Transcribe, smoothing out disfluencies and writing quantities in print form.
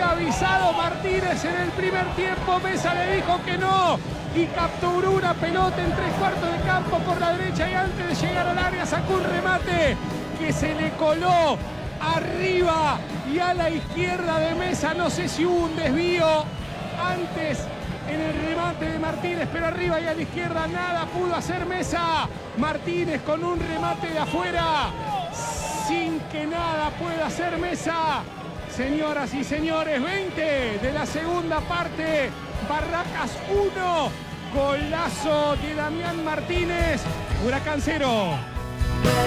había avisado Martínez en el primer tiempo. Mesa le dijo que no y capturó una pelota en 3/4 de campo por la derecha y antes de llegar al área sacó un remate que se le coló arriba y a la izquierda de Mesa. No sé si hubo un desvío antes en el remate de Martínez, pero arriba y a la izquierda nada pudo hacer Mesa. Martínez con un remate de afuera, sin que nada pueda hacer Mesa. Señoras y señores, 20 de la segunda parte, Barracas 1, golazo de Damián Martínez, Huracán 0.